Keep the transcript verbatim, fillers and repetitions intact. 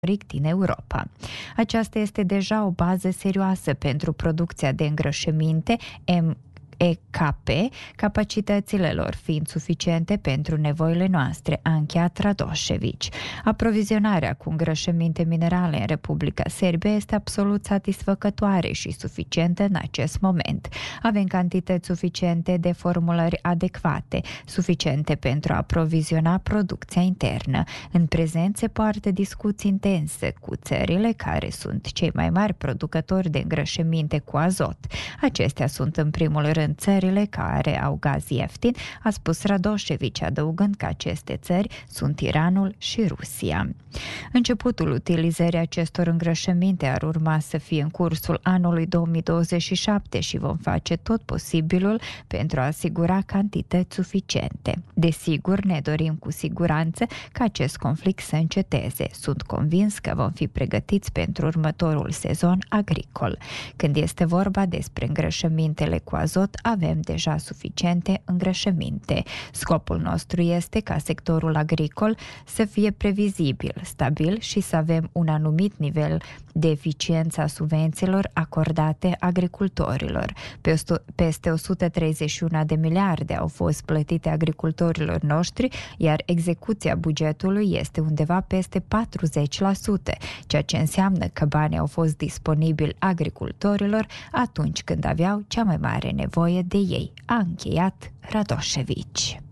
din Europa. Aceasta este deja o bază serioasă pentru producția de îngrășăminte M E K P, capacitățile lor fiind suficiente pentru nevoile noastre, a încheiat Radoșevici. Aprovizionarea cu îngrășăminte minerale în Republica Serbia este absolut satisfăcătoare și suficientă în acest moment. Avem cantități suficiente de formulări adecvate, suficiente pentru a aproviziona producția internă. În prezent se poartă discuții intense cu țările care sunt cei mai mari producători de îngrășăminte cu azot. Acestea sunt în primul rând țările care au gaz ieftin, a spus Radoșevici, adăugând că aceste țări sunt Iranul și Rusia. Începutul utilizării acestor îngrășăminte ar urma să fie în cursul anului două mii douăzeci și șapte și vom face tot posibilul pentru a asigura cantități suficiente. Desigur, ne dorim cu siguranță ca acest conflict să înceteze. Sunt convins că vom fi pregătiți pentru următorul sezon agricol. Când este vorba despre îngrășămintele cu azot, avem deja suficiente îngrășăminte. Scopul nostru este ca sectorul agricol să fie previzibil, stabil și să avem un anumit nivel de eficiență a subvențiilor acordate agricultorilor. Peste o sută treizeci și unu de miliarde au fost plătite agricultorilor noștri, iar execuția bugetului este undeva peste patruzeci la sută, ceea ce înseamnă că banii au fost disponibili agricultorilor atunci când aveau cea mai mare nevoie de ei, a încheiat Radoșevici.